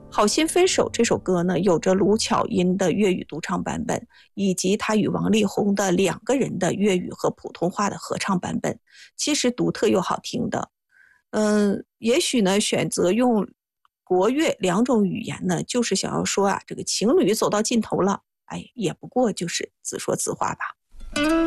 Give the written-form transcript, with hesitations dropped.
好心分手这首歌呢，有着卢巧音的粤语独唱版本，以及他与王力宏的2个人的粤语和普通话的合唱版本，其实独特又好听的。也许呢，选择用国粤2种语言呢，就是想要说啊，这个情侣走到尽头了，哎，也不过就是自说自话吧。